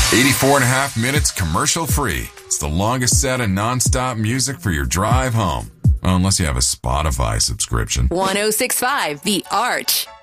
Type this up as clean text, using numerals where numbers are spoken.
84 and a half minutes commercial free. It's the longest set of nonstop music for your drive home. Well, unless you have a Spotify subscription. 1065 The Arch.